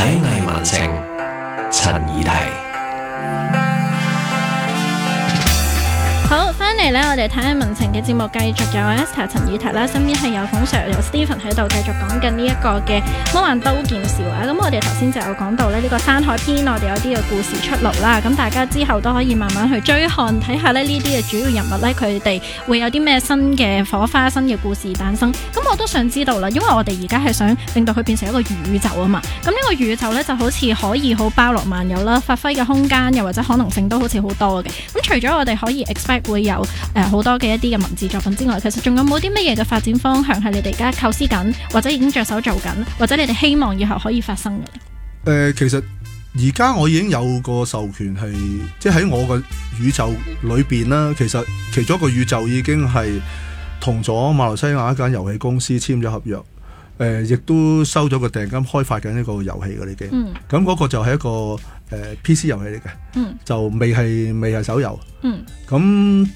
藝文城陳怡提。 好，翻嚟咧，我哋睇下文情嘅節目，繼續有 Esther 陳怡提啦，身邊係有馮 Sir 有 Stephen 喺度，繼續講緊呢一個嘅魔幻刀劍笑啊！咁我哋頭先就有講到咧呢個山海篇，我哋有啲嘅故事出爐啦。咁大家之後都可以慢慢去追看，睇下咧呢啲嘅主要人物咧，佢哋會有啲咩新嘅火花、新嘅故事誕生。咁我都想知道啦，因為我哋而家係想令到佢變成一個宇宙啊嘛。咁呢個宇宙咧就好似可以好包羅萬有啦，發揮嘅空間又或者可能性都好似好多嘅。咁除咗我哋可以 expect 會有好多嘅一啲嘅文字作品之外，其實仲有冇啲乜嘢嘅發展方向係你哋而家構思緊，或者已經着手做緊，或者你哋希望以後可以發生嘅？ 其實而家我已經有個授權係，即係喺我個宇宙裏邊啦。其實其中一個宇宙已經係同咗馬來西亞一間遊戲公司簽咗合約，亦都收咗個訂金，開發緊呢個遊戲嘅已經。咁嗰個就係一個PC 遊戲嚟嘅，就未係手遊。咁